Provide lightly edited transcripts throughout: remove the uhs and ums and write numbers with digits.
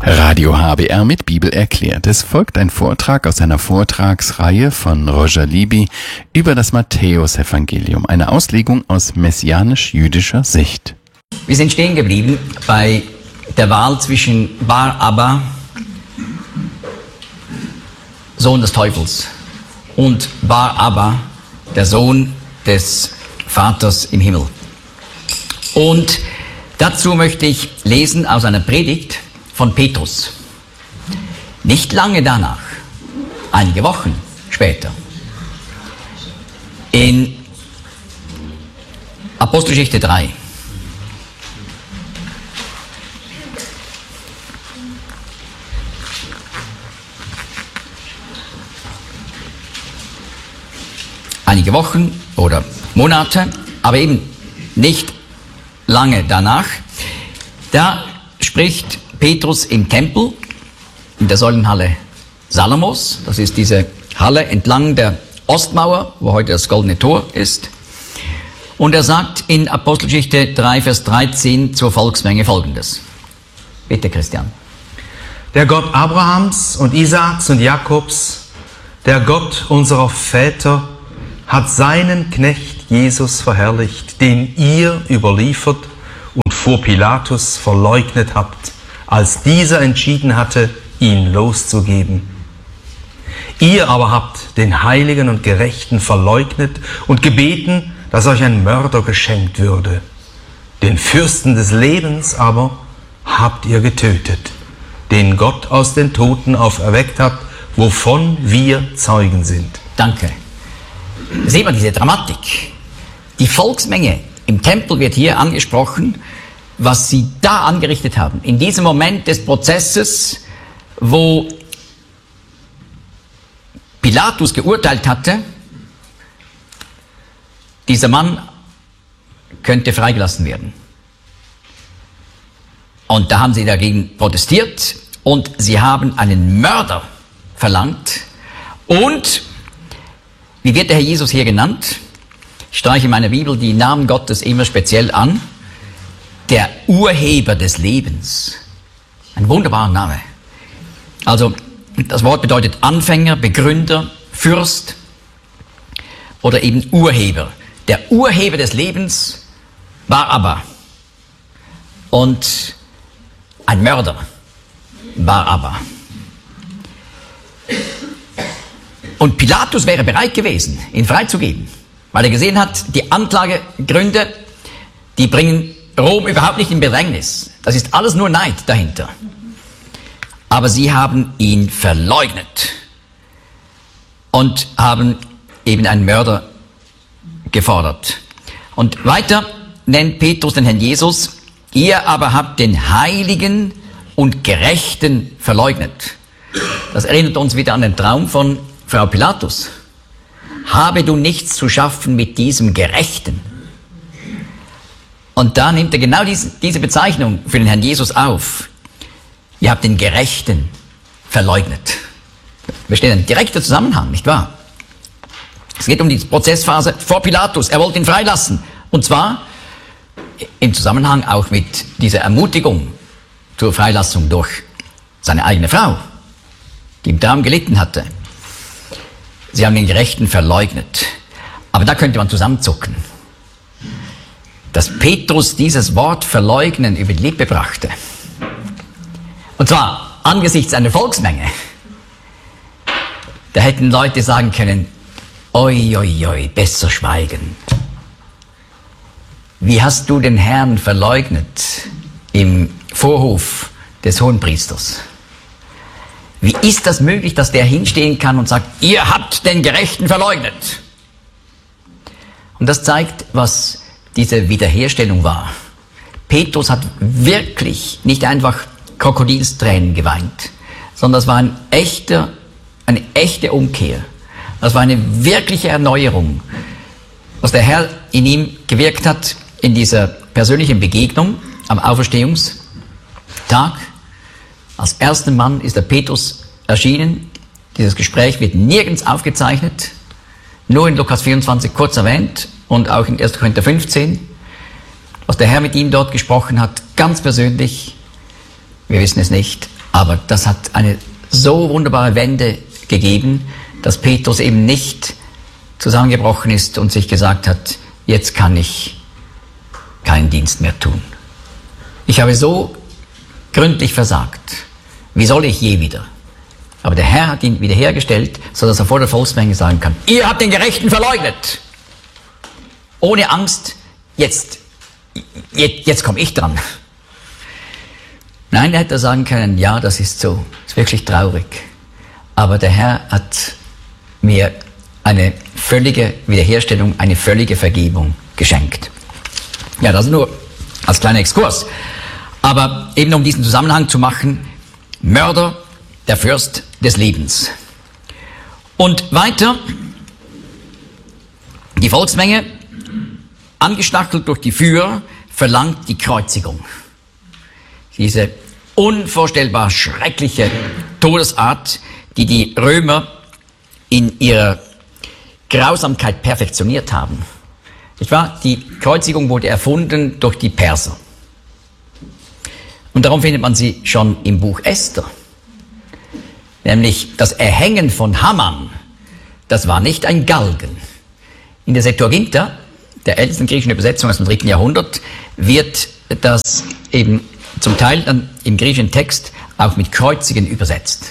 Radio HBR mit Bibel erklärt. Es folgt ein Vortrag aus einer Vortragsreihe von Roger Libby über das Matthäusevangelium, eine Auslegung aus messianisch-jüdischer Sicht. Wir sind stehen geblieben bei der Wahl zwischen Bar Abba, Sohn des Teufels, und Bar Abba, der Sohn des Vaters im Himmel. Und dazu möchte ich lesen aus einer Predigt von Petrus. Nicht lange danach, einige Wochen später, in Apostelgeschichte 3. Einige Wochen oder Monate, aber eben nicht lange danach, da spricht Petrus im Tempel, in der Säulenhalle Salomos. Das ist diese Halle entlang der Ostmauer, wo heute das Goldene Tor ist. Und er sagt in Apostelgeschichte 3, Vers 13 zur Volksmenge Folgendes. Bitte, Christian. Der Gott Abrahams und Isaaks und Jakobs, der Gott unserer Väter, hat seinen Knecht Jesus verherrlicht, den ihr überliefert und vor Pilatus verleugnet habt, als dieser entschieden hatte, ihn loszugeben. Ihr aber habt den Heiligen und Gerechten verleugnet und gebeten, dass euch ein Mörder geschenkt würde. Den Fürsten des Lebens aber habt ihr getötet, den Gott aus den Toten auferweckt hat, wovon wir Zeugen sind. Danke. Sehen wir diese Dramatik. Die Volksmenge im Tempel wird hier angesprochen, was sie da angerichtet haben. In diesem Moment des Prozesses, wo Pilatus geurteilt hatte, dieser Mann könnte freigelassen werden. Und da haben sie dagegen protestiert und sie haben einen Mörder verlangt. Und wie wird der Herr Jesus hier genannt? Ich streiche in meiner Bibel die Namen Gottes immer speziell an. Der Urheber des Lebens. Ein wunderbarer Name. Also, das Wort bedeutet Anfänger, Begründer, Fürst oder eben Urheber. Der Urheber des Lebens war Abba. Und ein Mörder war Abba. Und Pilatus wäre bereit gewesen, ihn freizugeben, weil er gesehen hat, die Anklagegründe, die bringen Rom überhaupt nicht in Bedrängnis. Das ist alles nur Neid dahinter. Aber sie haben ihn verleugnet und haben eben einen Mörder gefordert. Und weiter nennt Petrus den Herrn Jesus, ihr aber habt den Heiligen und Gerechten verleugnet. Das erinnert uns wieder an den Traum von Frau Pilatus. Habe du nichts zu schaffen mit diesem Gerechten? Und da nimmt er genau diese Bezeichnung für den Herrn Jesus auf. Ihr habt den Gerechten verleugnet. Besteht ein direkter Zusammenhang, nicht wahr? Es geht um die Prozessphase vor Pilatus. Er wollte ihn freilassen. Und zwar im Zusammenhang auch mit dieser Ermutigung zur Freilassung durch seine eigene Frau, die im Traum gelitten hatte. Sie haben den Gerechten verleugnet. Aber da könnte man zusammenzucken. Dass Petrus dieses Wort verleugnen über die Lippe brachte. Und zwar angesichts einer Volksmenge. Da hätten Leute sagen können, oi, oi, oi, besser schweigen. Wie hast du den Herrn verleugnet im Vorhof des Hohenpriesters? Wie ist das möglich, dass der hinstehen kann und sagt, ihr habt den Gerechten verleugnet? Und das zeigt, was diese Wiederherstellung war. Petrus hat wirklich nicht einfach Krokodilstränen geweint, sondern das war eine echte Umkehr. Das war eine wirkliche Erneuerung, was der Herr in ihm gewirkt hat in dieser persönlichen Begegnung am Auferstehungstag. Als erster Mann ist der Petrus erschienen. Dieses Gespräch wird nirgends aufgezeichnet, nur in Lukas 24 kurz erwähnt und auch in 1. Korinther 15. Was der Herr mit ihm dort gesprochen hat, ganz persönlich, wir wissen es nicht, Aber das hat eine so wunderbare Wende gegeben, dass Petrus eben nicht zusammengebrochen ist und sich gesagt hat, jetzt kann ich keinen Dienst mehr tun. Ich habe so gründlich versagt. Wie soll ich je wieder? Aber der Herr hat ihn wiederhergestellt, sodass er vor der Volksmenge sagen kann, ihr habt den Gerechten verleugnet. Ohne Angst, jetzt komme ich dran. Nein, er hätte sagen können, ja, das ist so, das ist wirklich traurig. Aber der Herr hat mir eine völlige Wiederherstellung, eine völlige Vergebung geschenkt. Ja, das nur als kleiner Exkurs. Aber eben um diesen Zusammenhang zu machen, Mörder, der Fürst des Lebens. Und weiter, die Volksmenge, angestachelt durch die Führer, verlangt die Kreuzigung. Diese unvorstellbar schreckliche Todesart, die die Römer in ihrer Grausamkeit perfektioniert haben. Nicht wahr? Die Kreuzigung wurde erfunden durch die Perser. Und darum findet man sie schon im Buch Esther. Nämlich das Erhängen von Haman, das war nicht ein Galgen. In der Septuaginta, der ältesten griechischen Übersetzung aus dem 3. Jahrhundert, wird das eben zum Teil dann im griechischen Text auch mit Kreuzigen übersetzt.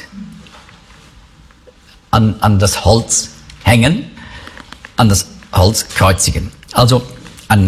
An das Holz hängen, an das Holz kreuzigen. Also an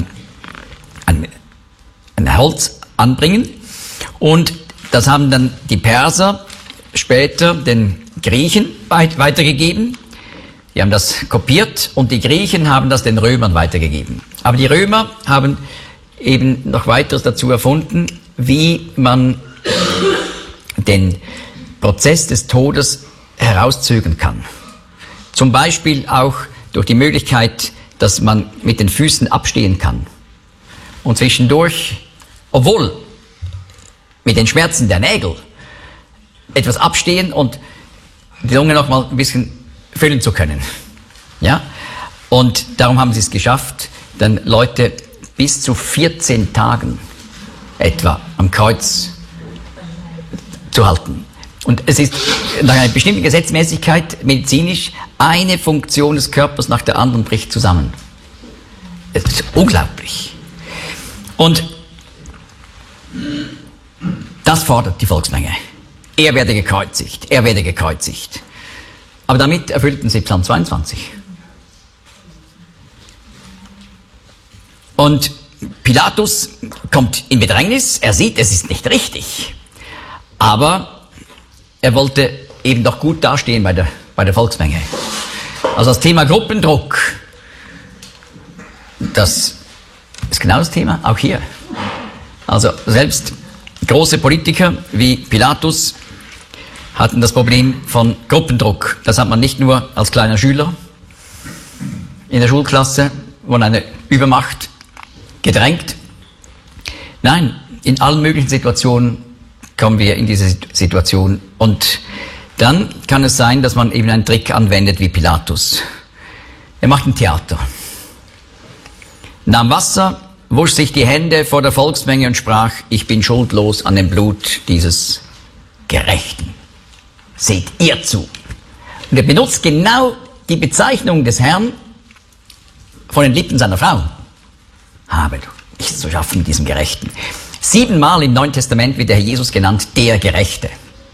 Holz anbringen. Und das haben dann die Perser später den Griechen weitergegeben. Die haben das kopiert und die Griechen haben das den Römern weitergegeben. Aber die Römer haben eben noch weiteres dazu erfunden, wie man den Prozess des Todes herauszögern kann. Zum Beispiel auch durch die Möglichkeit, dass man mit den Füßen abstehen kann und zwischendurch, obwohl mit den Schmerzen der Nägel, etwas abstehen und die Lunge noch mal ein bisschen füllen zu können. Ja? Und darum haben sie es geschafft, dann Leute bis zu 14 Tagen etwa am Kreuz zu halten. Und es ist nach einer bestimmten Gesetzmäßigkeit medizinisch, eine Funktion des Körpers nach der anderen bricht zusammen. Es ist unglaublich. Und das fordert die Volksmenge. Er werde gekreuzigt, er werde gekreuzigt. Aber damit erfüllten sie Psalm 22. Und Pilatus kommt in Bedrängnis, er sieht, es ist nicht richtig. Aber er wollte eben doch gut dastehen bei der Volksmenge. Also das Thema Gruppendruck, das ist genau das Thema, auch hier. Also selbst große Politiker wie Pilatus hatten das Problem von Gruppendruck. Das hat man nicht nur als kleiner Schüler in der Schulklasse, wo eine Übermacht gedrängt. Nein, in allen möglichen Situationen kommen wir in diese Situation. Und dann kann es sein, dass man eben einen Trick anwendet wie Pilatus. Er macht ein Theater. Nahm Wasser, wusch sich die Hände vor der Volksmenge und sprach, ich bin schuldlos an dem Blut dieses Gerechten. Seht ihr zu. Und er benutzt genau die Bezeichnung des Herrn von den Lippen seiner Frau. Habe du nichts zu schaffen mit diesem Gerechten. 7-mal im Neuen Testament wird der Herr Jesus genannt, der Gerechte.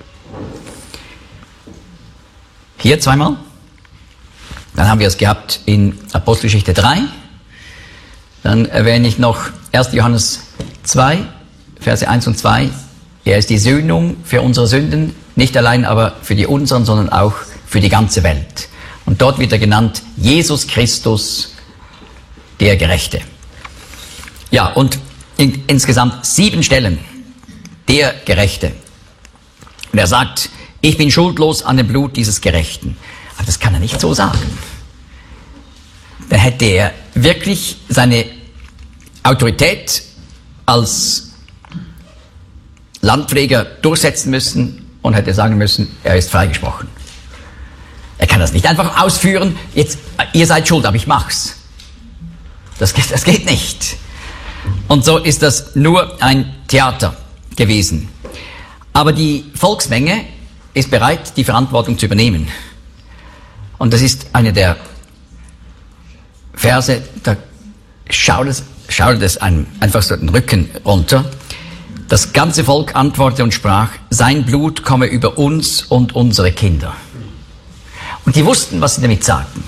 Hier 2-mal. Dann haben wir es gehabt in Apostelgeschichte 3. Dann erwähne ich noch 1. Johannes 2, Verse 1 und 2. Er ist die Sühnung für unsere Sünden, nicht allein aber für die unseren, sondern auch für die ganze Welt. Und dort wird er genannt, Jesus Christus, der Gerechte. Ja, und insgesamt 7 Stellen, der Gerechte. Und er sagt, ich bin schuldlos an dem Blut dieses Gerechten. Aber das kann er nicht so sagen. Dann hätte er wirklich seine Autorität als Landpfleger durchsetzen müssen und hätte sagen müssen, er ist freigesprochen. Er kann das nicht einfach ausführen, jetzt, ihr seid schuld, aber ich mach's. Das geht nicht. Und so ist das nur ein Theater gewesen. Aber die Volksmenge ist bereit, die Verantwortung zu übernehmen. Und das ist eine der Verse, da schaudert es einem einfach so den Rücken runter. Das ganze Volk antwortete und sprach, sein Blut komme über uns und unsere Kinder. Und die wussten, was sie damit sagten.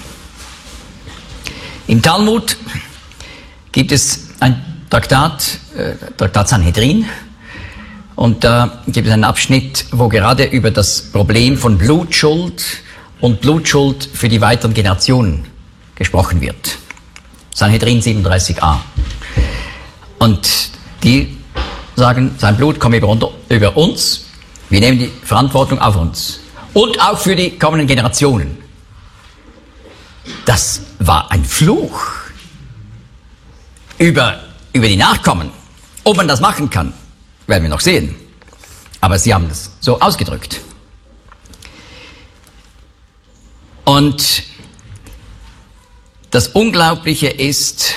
Im Talmud gibt es ein Traktat Sanhedrin, und da gibt es einen Abschnitt, wo gerade über das Problem von Blutschuld und Blutschuld für die weiteren Generationen gesprochen wird. Sanhedrin 37a. Und die sagen, sein Blut komme über uns, wir nehmen die Verantwortung auf uns. Und auch für die kommenden Generationen. Das war ein Fluch über die Nachkommen. Ob man das machen kann, werden wir noch sehen. Aber sie haben das so ausgedrückt. Und das Unglaubliche ist,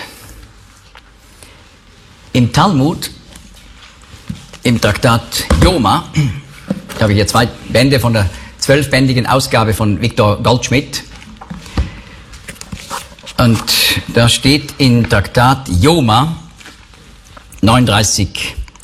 im Talmud, im Traktat Yoma, da habe ich hier 2 Bände von der 12-bändigen Ausgabe von Viktor Goldschmidt. Und da steht in Traktat Yoma 39